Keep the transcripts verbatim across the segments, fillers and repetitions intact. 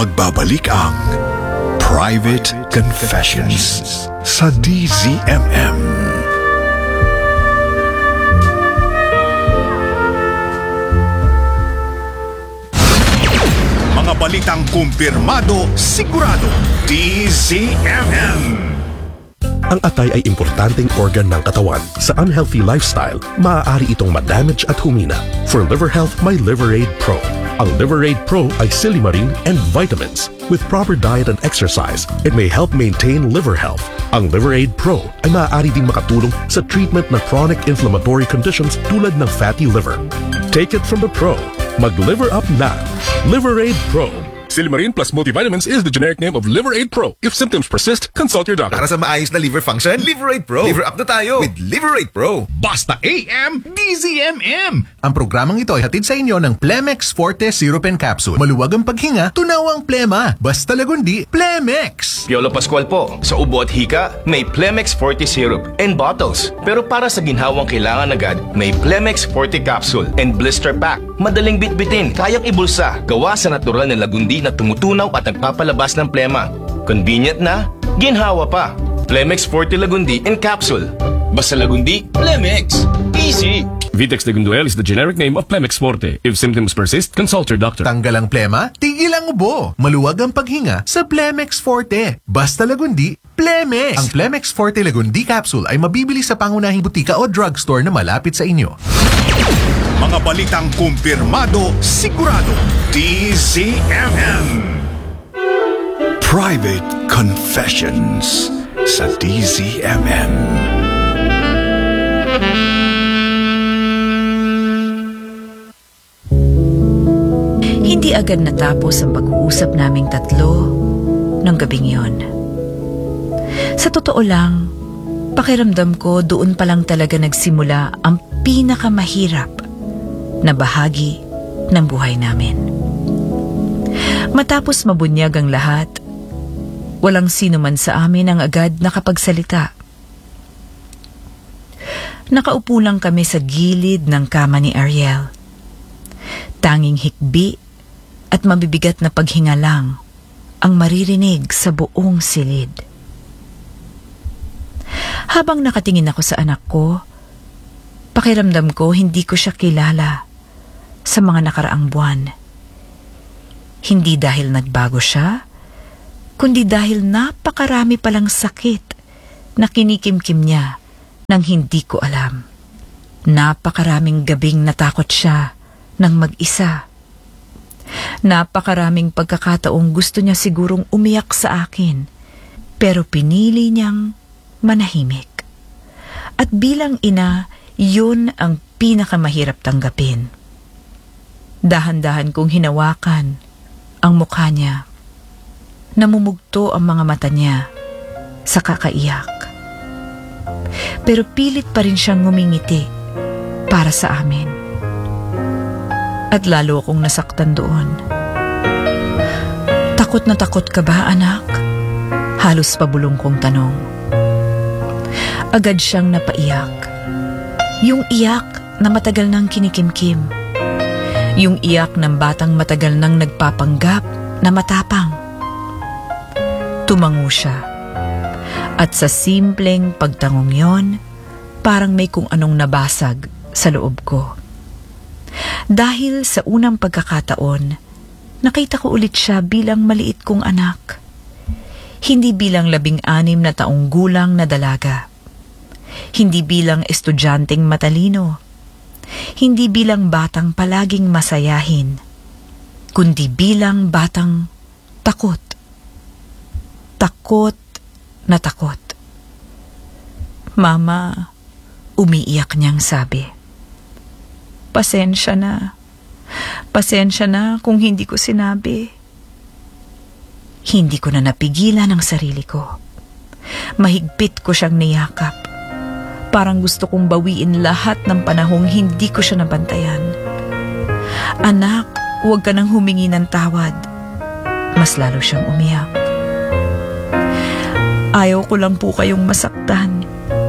Magbabalik ang Private Confessions sa D Z M M. Mga balitang kumpirmado, sigurado, D Z M M. Ang atay ay importanteng organ ng katawan. Sa unhealthy lifestyle, maaari itong ma-damage at humina. For liver health, may Liverade Pro. Ang Liverade Pro ay silimarin and vitamins. With proper diet and exercise, it may help maintain liver health. Ang Liverade Pro ay maaari ding makatulong sa treatment ng chronic inflammatory conditions tulad ng fatty liver. Take it from the pro. Mag-liver up na. Liverade Pro. Silimarin plus multivitamins is the generic name of Liverade Pro. If symptoms persist, consult your doctor. Para sa maayos na liver function, Liverade Pro. Liver up na tayo with Liverade Pro. Basta A M, D Z M M. Ang programang ito ay hatid sa inyo ng Plemex Forte Syrup and Capsule. Maluwag ang paghinga, tunawang plema. Basta lagundi, Plemex. Piolo Pascual po. Sa ubo at hika, may Plemex Forte Syrup and bottles. Pero para sa ginhawang kailangan agad, may Plemex Forte Capsule and blister pack. Madaling bitbitin, kayang ibulsa. Gawa sa natural na lagundi na tumutunaw at nagpapalabas ng plema. Convenient na, ginhawa pa. Plemex Forte Lagundi and Capsule. Basta lagundi, Plemex. Easy. Vitex Legunduel is the generic name of Plemex Forte. If symptoms persist, consult your doctor. Tanggal ang plema, tigil ang ubo. Maluwag ang paghinga sa Plemex Forte. Basta lagundi, Plemex. Ang Plemex Forte Lagundi Capsule ay mabibili sa pangunahing butika o drugstore na malapit sa inyo. Mga balitang kumpirmado, sigurado, D Z M M. Private Confessions sa D Z M M. Hindi agad natapos ang pag-uusap naming tatlo ng gabing yon. Sa totoo lang, pakiramdam ko doon pa lang talaga nagsimula ang pinakamahirap na bahagi ng buhay namin. Matapos mabunyag ang lahat, walang sino man sa amin ang agad nakapagsalita. Nakaupo lang kami sa gilid ng kama ni Ariel. Tanging hikbi at mabibigat na paghinga lang ang maririnig sa buong silid. Habang nakatingin ako sa anak ko, pakiramdam ko hindi ko siya kilala sa mga nakaraang buwan. Hindi dahil nagbago siya, kundi dahil napakarami palang sakit na kinikimkim niya nang hindi ko alam. Napakaraming gabing natakot siya nang mag-isa. Napakaraming pagkakataong gusto niya sigurong umiyak sa akin, pero pinili niyang manahimik. At bilang ina, yun ang pinakamahirap tanggapin. Dahan-dahan kong hinawakan ang mukha niya. Namumugto ang mga mata niya sa kakaiyak. Pero pilit pa rin siyang ngumingiti para sa amin. At lalo akong nasaktan doon. Takot na takot ka ba, anak? Halos pabulong kong tanong. Agad siyang napaiyak. Yung iyak na matagal nang kinikimkim. Yung iyak ng batang matagal nang nagpapanggap na matapang. Tumango siya. At sa simpleng pagtangong yon, parang may kung anong nabasag sa loob ko. Dahil sa unang pagkakataon, nakita ko ulit siya bilang maliit kong anak. Hindi bilang labing-anim na taong gulang na dalaga. Hindi bilang estudyanteng matalino. Hindi bilang batang palaging masayahin, kundi bilang batang takot. Takot na takot. Mama, umiiyak niyang sabi. Pasensya na. Pasensya na kung hindi ko sinabi. Hindi ko na napigilan ang sarili ko. Mahigpit ko siyang niyakap. Parang gusto kong bawiin lahat ng panahong hindi ko siya nabantayan. Anak, huwag ka nang humingi ng tawad. Mas lalo siyang umiyak. Ayaw ko lang po kayong masaktan.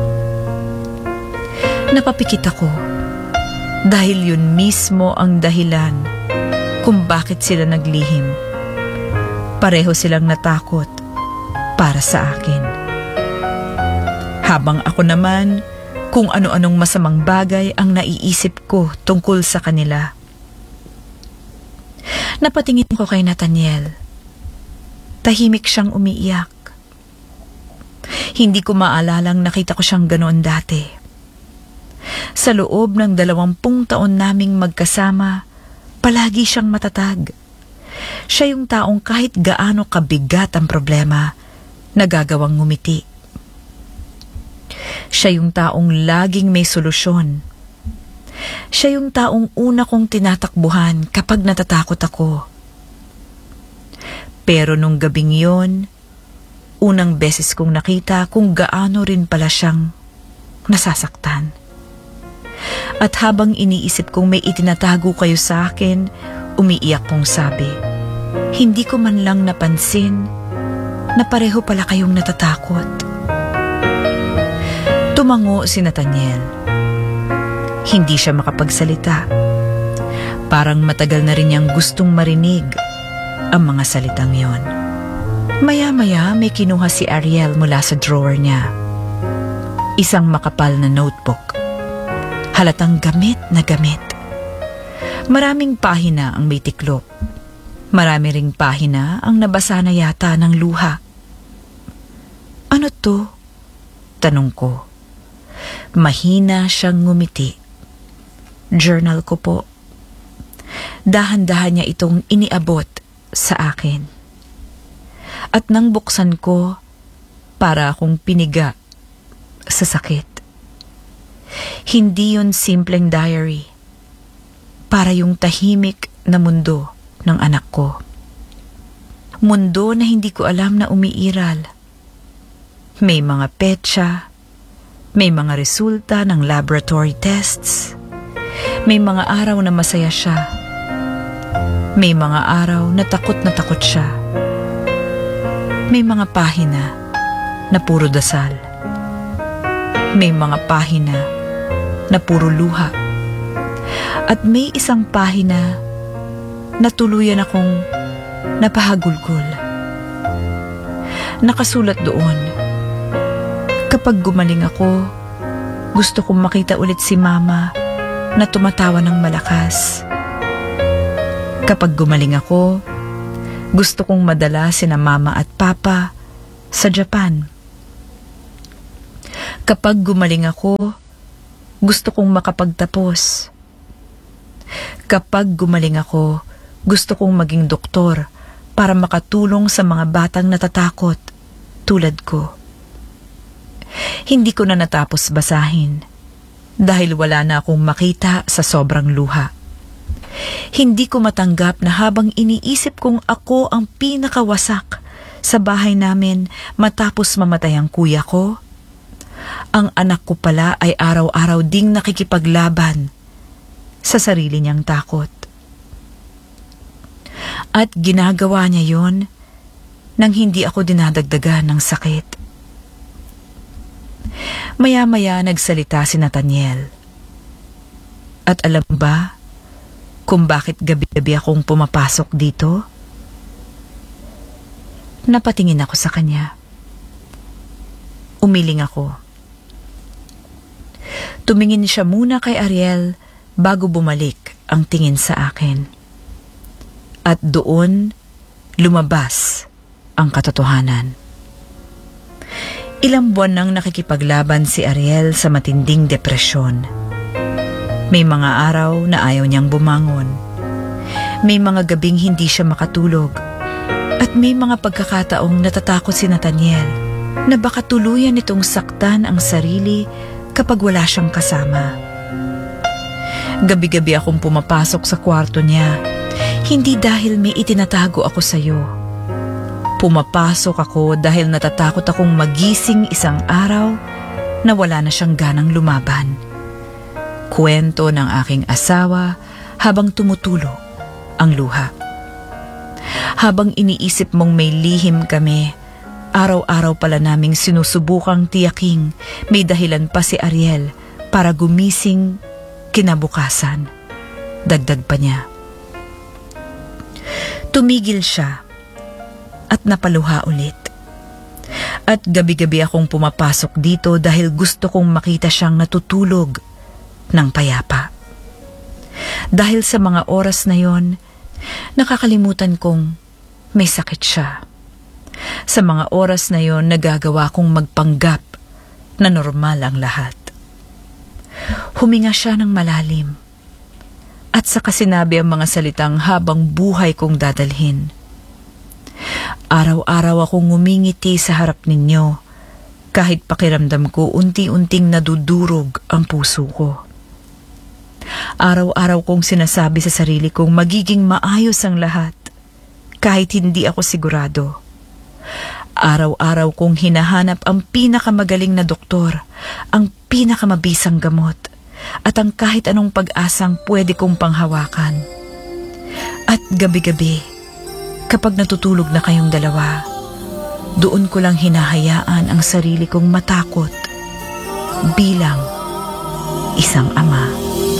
Napapikit ako dahil yun mismo ang dahilan kung bakit sila naglihim. Pareho silang natakot para sa akin. Habang ako naman, kung ano-anong masamang bagay ang naiisip ko tungkol sa kanila. Napatingin ko kay Nathaniel. Tahimik siyang umiiyak. Hindi ko maalalang nakita ko siyang ganoon dati. Sa loob ng dalawampung taon naming magkasama, palagi siyang matatag. Siya yung taong kahit gaano kabigat ang problema, nagagawang ngumiti. Siya yung taong laging may solusyon. Siya yung taong una kong tinatakbuhan kapag natatakot ako. Pero nung gabing yon, unang beses kong nakita kung gaano rin pala siyang nasasaktan. At habang iniisip kong may itinatago kayo sa akin, umiiyak kong sabi, hindi ko man lang napansin na pareho pala kayong natatakot. Tumango si Nathaniel. Hindi siya makapagsalita. Parang matagal na rin niyang gustong marinig ang mga salitang yon. Maya-maya may kinuha si Ariel mula sa drawer niya. Isang makapal na notebook. Halatang gamit na gamit. Maraming pahina ang may tiklop. Marami ring pahina ang nabasa na yata ng luha. Ano to? Tanong ko. Mahina siyang ngumiti. Journal ko po. Dahan-dahan niya itong iniabot sa akin. At nang buksan ko, para akong piniga sa sakit. Hindi yun simpleng diary. Para yung tahimik na mundo ng anak ko. Mundo na hindi ko alam na umiiral. May mga petsa, may mga resulta ng laboratory tests, may mga araw na masaya siya, may mga araw na takot na takot siya, may mga pahina na puro dasal, may mga pahina na puro luha, at may isang pahina na tuluyan akong napahagulgol. Nakasulat doon, kapag gumaling ako, gusto kong makita ulit si Mama na tumatawa ng malakas. Kapag gumaling ako, gusto kong madala sina Mama at Papa sa Japan. Kapag gumaling ako, gusto kong makapagtapos. Kapag gumaling ako, gusto kong maging doktor para makatulong sa mga batang natatakot tulad ko. Hindi ko na natapos basahin dahil wala na akong makita sa sobrang luha. Hindi ko matanggap na habang iniisip kong ako ang pinakawasak sa bahay namin matapos mamatay ang kuya ko, ang anak ko pala ay araw-araw ding nakikipaglaban sa sarili niyang takot. At ginagawa niya yon nang hindi ako dinadagdagan ng sakit. Maya-maya nagsalita si Nathaniel. At alam ba kung bakit gabi-gabi akong pumapasok dito? Napatingin ako sa kanya. Umiling ako. Tumingin siya muna kay Ariel bago bumalik ang tingin sa akin. At doon lumabas ang katotohanan. Ilang buwan nang nakikipaglaban si Ariel sa matinding depresyon. May mga araw na ayaw niyang bumangon. May mga gabing hindi siya makatulog. At may mga pagkakataong natatakot si Nathaniel na baka tuluyan itong saktan ang sarili kapag wala siyang kasama. Gabi-gabi akong pumapasok sa kwarto niya, hindi dahil may itinatago ako sa iyo. Pumapasok ako dahil natatakot akong magising isang araw na wala na siyang ganang lumaban. Kwento ng aking asawa habang tumutulo ang luha. Habang iniisip mong may lihim kami, araw-araw pala naming sinusubukang tiyaking may dahilan pa si Ariel para gumising kinabukasan. Dagdag pa niya. Tumigil siya. at napaluha ulit. At gabi-gabi akong pumapasok dito dahil gusto kong makita siyang natutulog ng payapa. Dahil sa mga oras na yon, nakakalimutan kong may sakit siya. Sa mga oras na yon, nagagawa kong magpanggap na normal ang lahat. Huminga siya ng malalim at saka sinabi ang mga salitang habang buhay kong dadalhin. Araw-araw akong ngumingiti sa harap ninyo kahit pakiramdam ko unti-unting nadudurog ang puso ko. Araw-araw kong sinasabi sa sarili kong magiging maayos ang lahat kahit hindi ako sigurado. Araw-araw kong hinahanap ang pinakamagaling na doktor, ang pinakamabisang gamot, at ang kahit anong pag-asang pwede kong panghawakan. At gabi-gabi, kapag natutulog na kayong dalawa, doon ko lang hinahayaan ang sarili kong matakot bilang isang ama.